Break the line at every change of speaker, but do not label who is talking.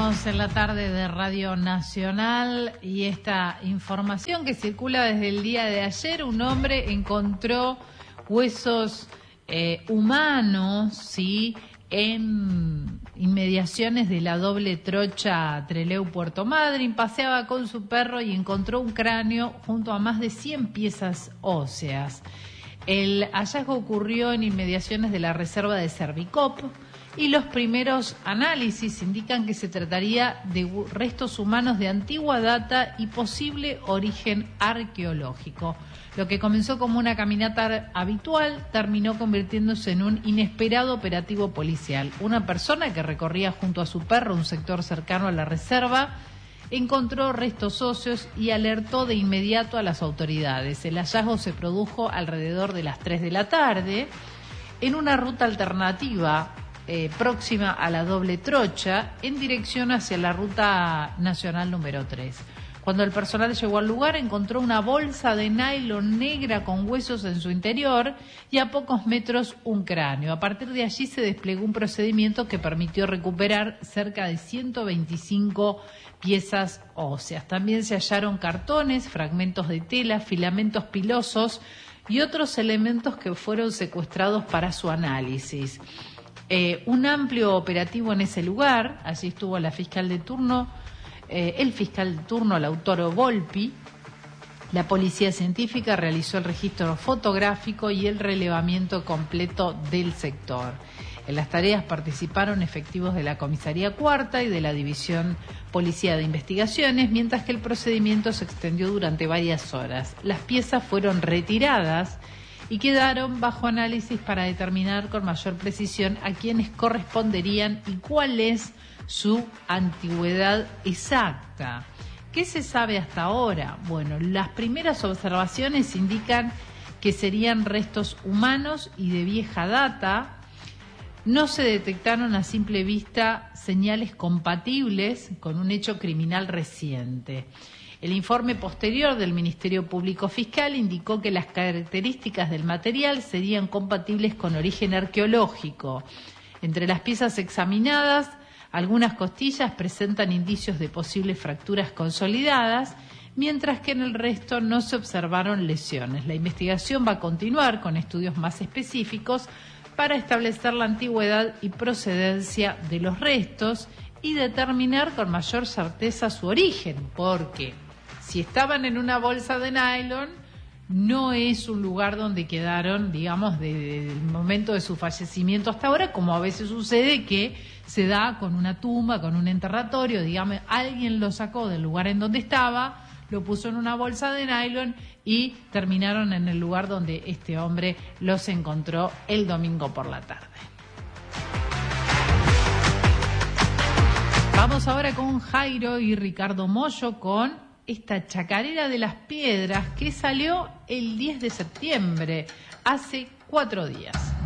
Seguimos en la tarde de Radio Nacional y esta información que circula desde el día de ayer. Un hombre encontró huesos humanos, ¿sí?, en inmediaciones de la doble trocha Trelew-Puerto Madryn. Paseaba con su perro y encontró un cráneo junto a más de 100 piezas óseas. El hallazgo ocurrió en inmediaciones de la reserva de Cervicop y los primeros análisis indican que se trataría de restos humanos de antigua data y posible origen arqueológico. Lo que comenzó como una caminata habitual terminó convirtiéndose en un inesperado operativo policial. Una persona que recorría junto a su perro un sector cercano a la reserva encontró restos óseos y alertó de inmediato a las autoridades. El hallazgo se produjo alrededor de las 3 de la tarde en una ruta alternativa próxima a la doble trocha en dirección hacia la ruta nacional número 3. Cuando el personal llegó al lugar encontró una bolsa de nylon negra con huesos en su interior y a pocos metros un cráneo. A partir de allí se desplegó un procedimiento que permitió recuperar cerca de 125 piezas óseas. También se hallaron cartones, fragmentos de tela, filamentos pilosos y otros elementos que fueron secuestrados para su análisis. Un amplio operativo en ese lugar. Allí estuvo la fiscal de turno, el fiscal de turno, Lautaro Volpi. La policía científica realizó el registro fotográfico y el relevamiento completo del sector. En las tareas participaron efectivos de la Comisaría Cuarta y de la División Policía de Investigaciones, mientras que el procedimiento se extendió durante varias horas. Las piezas fueron retiradas y quedaron bajo análisis para determinar con mayor precisión a quiénes corresponderían y cuál es su antigüedad exacta. ¿Qué se sabe hasta ahora? Bueno, las primeras observaciones indican que serían restos humanos y de vieja data. No se detectaron a simple vista señales compatibles con un hecho criminal reciente. El informe posterior del Ministerio Público Fiscal indicó que las características del material serían compatibles con origen arqueológico. Entre las piezas examinadas, algunas costillas presentan indicios de posibles fracturas consolidadas, mientras que en el resto no se observaron lesiones. La investigación va a continuar con estudios más específicos para establecer la antigüedad y procedencia de los restos y determinar con mayor certeza su origen, porque si estaban en una bolsa de nylon, no es un lugar donde quedaron, digamos, desde el momento de su fallecimiento hasta ahora, como a veces sucede que se da con una tumba, con un enterratorio, digamos, alguien lo sacó del lugar en donde estaba, lo puso en una bolsa de nylon y terminaron en el lugar donde este hombre los encontró el domingo por la tarde. Vamos ahora con Jairo y Ricardo Mollo con esta chacarera de las piedras que salió el 10 de septiembre, hace 4 días.